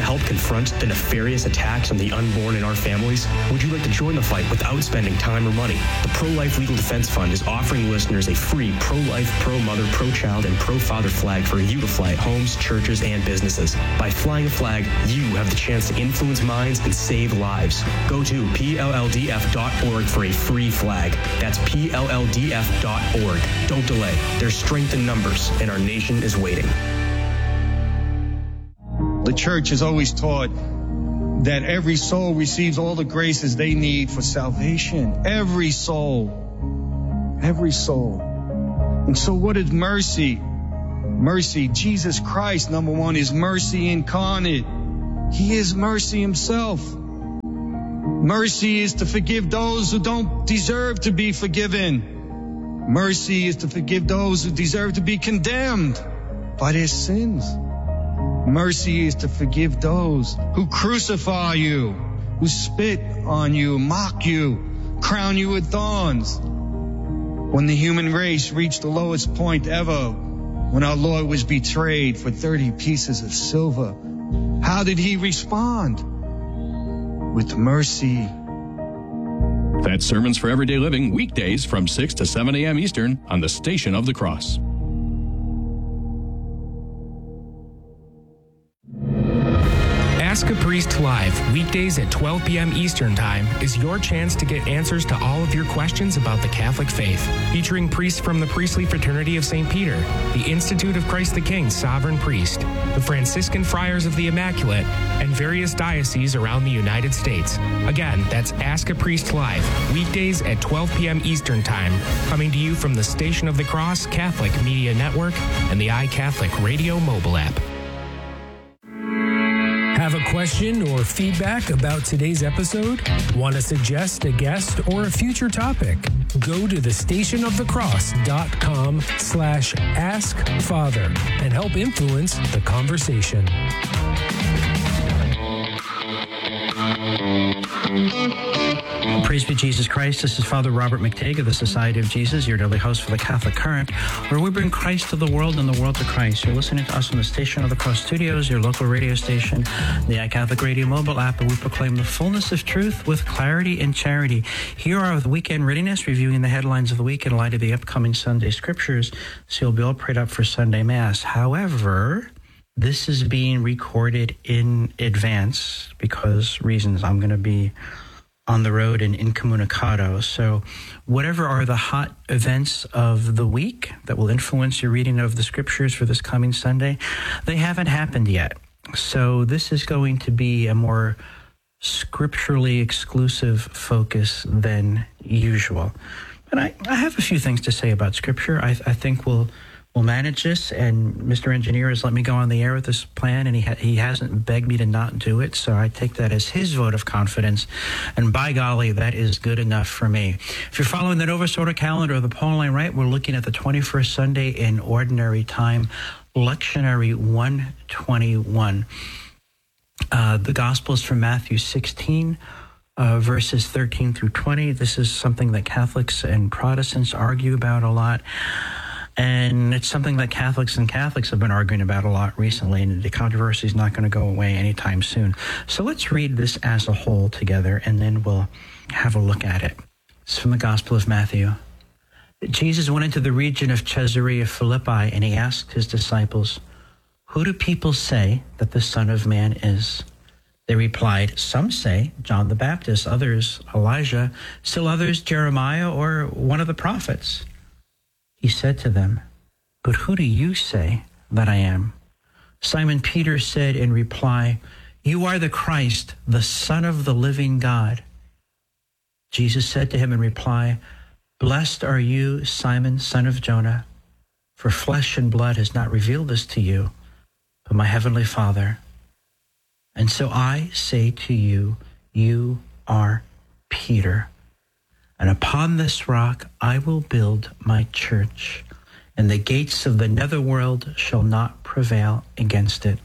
help confront the nefarious attacks on the unborn in our families? Would you like to join the fight without spending time or money? The Pro-Life Legal Defense Fund is offering listeners a free pro-life, pro-mother, pro-child, and pro-father flag for you to fly at homes, churches, and businesses. By flying a flag, you have the chance to influence minds and save lives. Go to PLLDF.org for a free flag. That's PLLDF.org. Don't delay. There's strength in numbers, and our nation is waiting. The church has always taught that every soul receives all the graces they need for salvation. Every soul. Every soul. And so what is mercy? Mercy, Jesus Christ, number one, is mercy incarnate. He is mercy himself. Mercy is to forgive those who don't deserve to be forgiven. Mercy is to forgive those who deserve to be condemned by their sins. Mercy is to forgive those who crucify you, who spit on you, mock you, crown you with thorns. When the human race reached the lowest point ever, when our Lord was betrayed for 30 pieces of silver, how did he respond? With mercy. That's Sermons for Everyday Living, weekdays from 6 to 7 a.m. Eastern on the Station of the Cross. Ask a Priest Live, weekdays at 12 p.m. Eastern Time, is your chance to get answers to all of your questions about the Catholic faith. Featuring priests from the Priestly Fraternity of St. Peter, the Institute of Christ the King Sovereign Priest, the Franciscan Friars of the Immaculate, and various dioceses around the United States. Again, that's Ask a Priest Live, weekdays at 12 p.m. Eastern Time, coming to you from the Station of the Cross Catholic Media Network and the iCatholic Radio mobile app. Have a question or feedback about today's episode? Want to suggest a guest or a future topic? Go to thestationofthecross.com/askfather and help influence the conversation. Praise be Jesus Christ. This is Father Robert McTague of the Society of Jesus, your daily host for the Catholic Current, where we bring Christ to the world and the world to Christ. You're listening to us on the Station of the Cross Studios, your local radio station, the iCatholic Radio mobile app, and we proclaim the fullness of truth with clarity and charity. Here are the weekend readiness, reviewing the headlines of the week in light of the upcoming Sunday scriptures, so you'll be all prayed up for Sunday Mass. However, this is being recorded in advance because reasons. I'm going to be on the road and incommunicado. So whatever are the hot events of the week that will influence your reading of the scriptures for this coming Sunday, they haven't happened yet. So this is going to be a more scripturally exclusive focus than usual. But I have a few things to say about scripture. I think we'll manage this, and Mr. Engineer has let me go on the air with this plan, and he hasn't begged me to not do it, so I take that as his vote of confidence, and by golly, that is good enough for me. If you're following the Novus Ordo calendar or the Pauline Rite, we're looking at the 21st Sunday in Ordinary Time, Lectionary 121. The Gospel is from Matthew 16, verses 13 through 20. This is something that Catholics and Protestants argue about a lot. And it's something that Catholics have been arguing about a lot recently, and the controversy is not going to go away anytime soon. So let's read this as a whole together, and then we'll have a look at it. It's from the Gospel of Matthew. Jesus went into the region of Caesarea Philippi, and he asked his disciples, "Who do people say that the Son of Man is?" They replied, "Some say John the Baptist, others Elijah, still others Jeremiah or one of the prophets." He said to them, "But who do you say that I am?" Simon Peter said in reply, "You are the Christ, the Son of the living God." Jesus said to him in reply, "Blessed are you, Simon, son of Jonah, for flesh and blood has not revealed this to you, but my heavenly Father. And so I say to you, you are Peter. And upon this rock I will build my church, and the gates of the netherworld shall not prevail against it.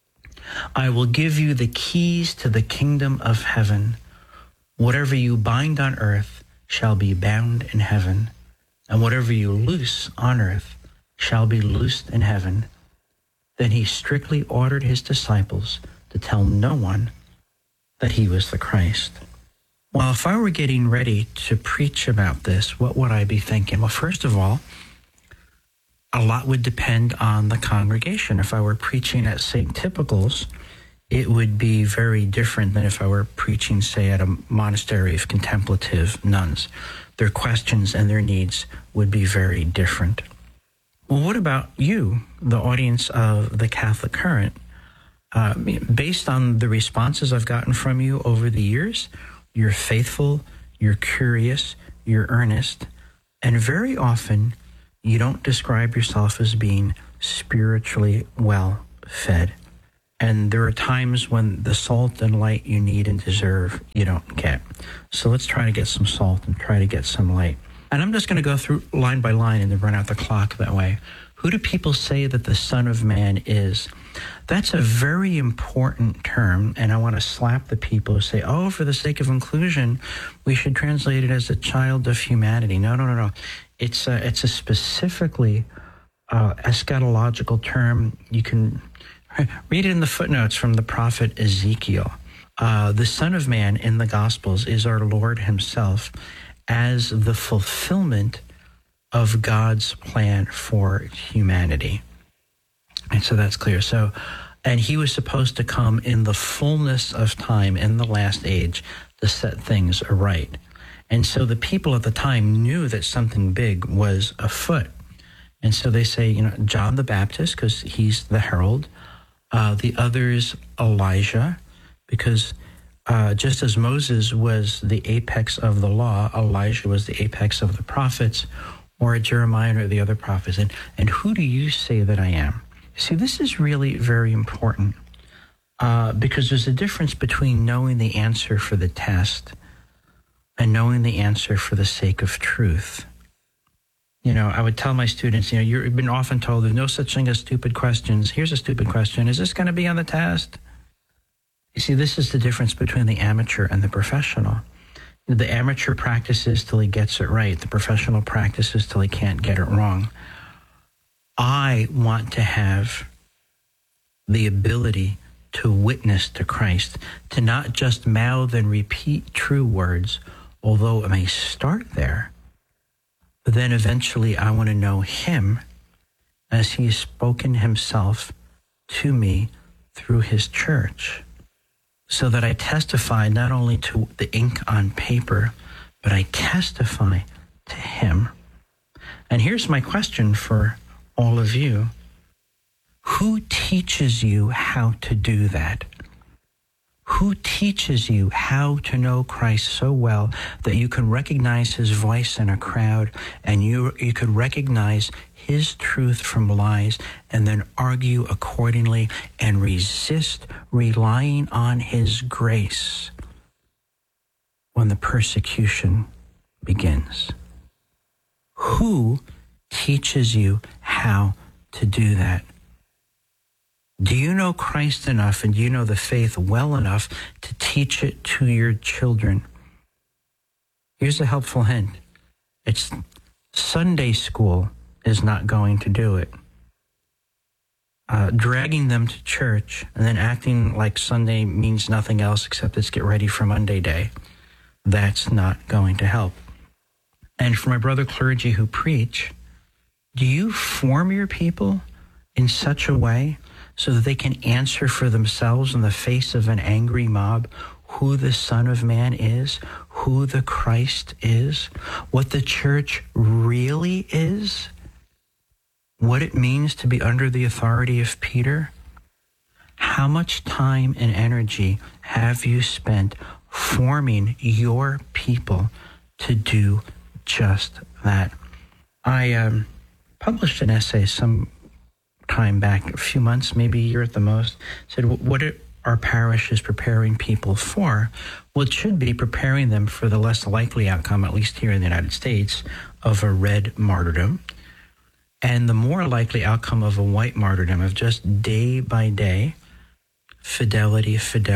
I will give you the keys to the kingdom of heaven. Whatever you bind on earth shall be bound in heaven, and whatever you loose on earth shall be loosed in heaven." Then he strictly ordered his disciples to tell no one that he was the Christ. Well, if I were getting ready to preach about this, what would I be thinking? Well, first of all, a lot would depend on the congregation. If I were preaching at St. Typical's, it would be very different than if I were preaching, say, at a monastery of contemplative nuns. Their questions and their needs would be very different. Well, what about you, the audience of the Catholic Current? Based on the responses I've gotten from you over the years, you're faithful, you're curious, you're earnest, and very often you don't describe yourself as being spiritually well fed. And there are times when the salt and light you need and deserve, you don't get. So let's try to get some salt and try to get some light. And I'm just going to go through line by line and then run out the clock that way. Who do people say that the Son of Man is? That's a very important term, and I want to slap the people who say, oh, for the sake of inclusion, we should translate it as a child of humanity. No. It's a specifically eschatological term. You can read it in the footnotes from the prophet Ezekiel. The Son of Man in the Gospels is our Lord himself as the fulfillment of God's plan for humanity. And so that's clear. And he was supposed to come in the fullness of time in the last age to set things right. And so the people at the time knew that something big was afoot. And so they say, John the Baptist, because he's the herald. The others, Elijah, because just as Moses was the apex of the law, Elijah was the apex of the prophets, or Jeremiah or the other prophets. And who do you say that I am? See, this is really very important because there's a difference between knowing the answer for the test and knowing the answer for the sake of truth. I would tell my students, you've been often told there's no such thing as stupid questions. Here's a stupid question. Is this going to be on the test? You see, this is the difference between the amateur and the professional. The amateur practices till he gets it right. The professional practices till he can't get it wrong. I want to have the ability to witness to Christ, to not just mouth and repeat true words, although it may start there. But then eventually I want to know him as he has spoken himself to me through his church, so that I testify not only to the ink on paper, but I testify to him. And here's my question for all of you. Who teaches you how to do that? Who teaches you how to know Christ so well that you can recognize his voice in a crowd and you could recognize his truth from lies and then argue accordingly and resist relying on his grace when the persecution begins? Who teaches you how to do that? Do you know Christ enough and do you know the faith well enough to teach it to your children? Here's a helpful hint. It's Sunday school is not going to do it. Dragging them to church and then acting like Sunday means nothing else except let's get ready for Monday day, that's not going to help. And for my brother clergy who preach, do you form your people in such a way so that they can answer for themselves in the face of an angry mob who the Son of Man is, who the Christ is, what the church really is, what it means to be under the authority of Peter? How much time and energy have you spent forming your people to do just that? I published an essay some time back, a few months, maybe a year at the most, said, what are our parishes preparing people for? Well, it should be preparing them for the less likely outcome, at least here in the United States, of a red martyrdom, and the more likely outcome of a white martyrdom, of just day by day, fidelity,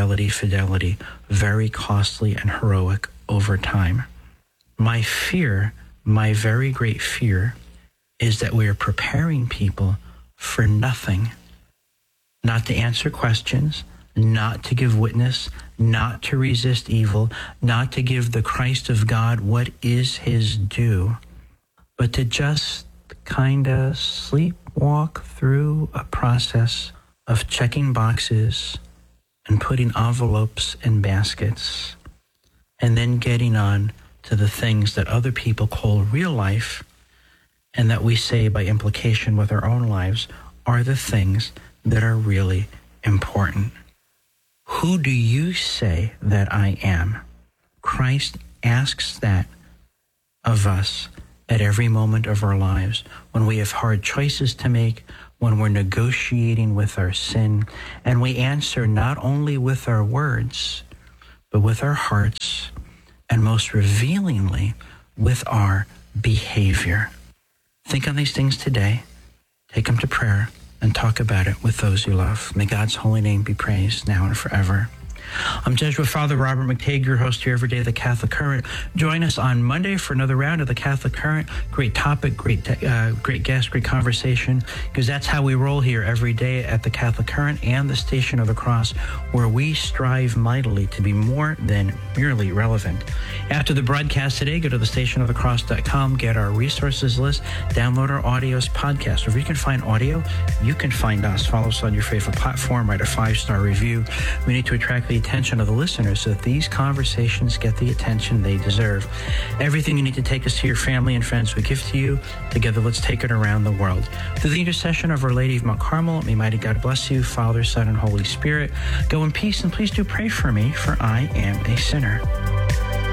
very costly and heroic over time. My fear, my very great fear, is that we are preparing people for nothing, not to answer questions, not to give witness, not to resist evil, not to give the Christ of God what is his due, but to just kind of sleepwalk through a process of checking boxes and putting envelopes in baskets, and then getting on to the things that other people call real life, and that we say by implication with our own lives are the things that are really important. Who do you say that I am? Christ asks that of us at every moment of our lives, when we have hard choices to make, when we're negotiating with our sin, and we answer not only with our words, but with our hearts, and most revealingly, with our behavior. Think on these things today, take them to prayer, and talk about it with those you love. May God's holy name be praised now and forever. I'm Jesuit Father Robert McTague, your host here every day of the Catholic Current. Join us on Monday for another round of the Catholic Current. Great topic, great guest, great conversation, because that's how we roll here every day at the Catholic Current and the Station of the Cross, where we strive mightily to be more than merely relevant. After the broadcast today, go to thestationofthecross.com, get our resources list, download our audios podcast. If you can find audio, you can find us. Follow us on your favorite platform, write a 5-star review. We need to attract the attention of the listeners so that these conversations get the attention they deserve. Everything you need to take us to your family and friends, we give to you. Together, let's take it around the world. Through the intercession of Our Lady of Mount Carmel, may mighty God bless you, Father, Son, and Holy Spirit. Go in peace, and please do pray for me, for I am a sinner.